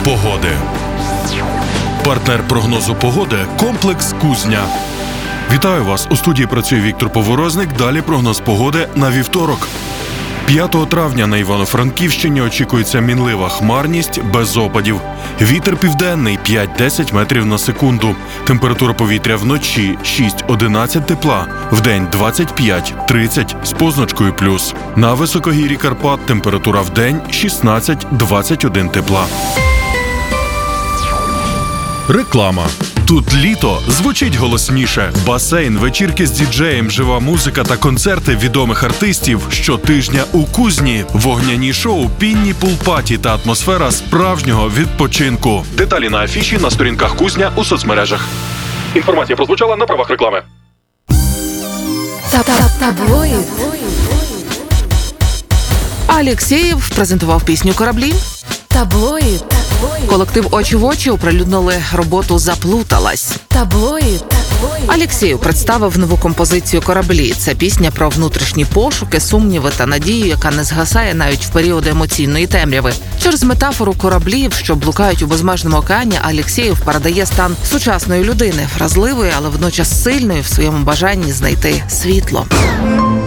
погоди. Партнер прогнозу погоди – комплекс «Кузня». Вітаю вас! У студії працює Віктор Поворозник. Далі прогноз погоди на вівторок. 5 травня на Івано-Франківщині очікується мінлива хмарність без опадів. Вітер південний 5-10 метрів на секунду. Температура повітря вночі 6-11 тепла, вдень 25-30 з позначкою плюс. На високогір'ї Карпат температура вдень 16-21 тепла. Реклама. Тут літо звучить голосніше. Басейн, вечірки з діджеєм, жива музика та концерти відомих артистів щотижня у Кузні. Вогняні шоу, пінні пул-паті та атмосфера справжнього відпочинку. Деталі на афіші на сторінках Кузня у соцмережах. Інформація прозвучала на правах реклами. Таблоїд. Алєксєєв презентував пісню «Кораблі». Таблоїд. Колектив «Очі в очі» оприлюднили роботу «Заплуталась». Таблоїд. Алєксєєв представив нову композицію «Кораблі». Це пісня про внутрішні пошуки, сумніви та надію, яка не згасає навіть в періоди емоційної темряви. Через метафору кораблів, що блукають у безмежному океані, Алєксєєв передає стан сучасної людини, вразливої, але водночас сильної в своєму бажанні знайти світло.